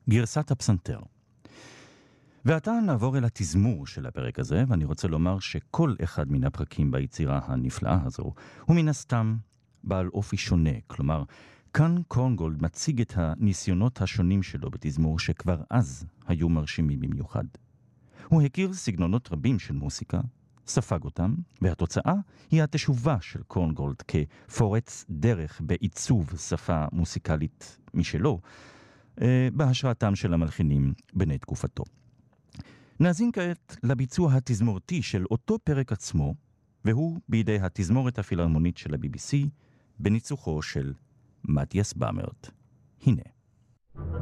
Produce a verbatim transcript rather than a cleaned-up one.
גרסת הפסנתר. ועתה נעבור אל התזמור של הפרק הזה, ואני רוצה לומר שכל אחד מן הפרקים ביצירה הנפלאה הזו הוא מן הסתם בעל אופי שונה. כלומר, כאן קורנגולד מציג את הניסיונות השונים שלו בתזמור שכבר אז היו מרשימים במיוחד. הוא הכיר סגנונות רבים של מוסיקה, ספג אותם, והתוצאה היא התשובה של קורנגולד כפורץ דרך בעיצוב שפה מוסיקלית משלו, בהשראתם של המלחינים בני תקופתו. נאזין כעת לביצוע התזמורתי של אותו פרק עצמו, והוא בידי התזמורת הפילהרמונית של ה-בי בי סי, בניצוחו של מתיאס באמרט. הנה.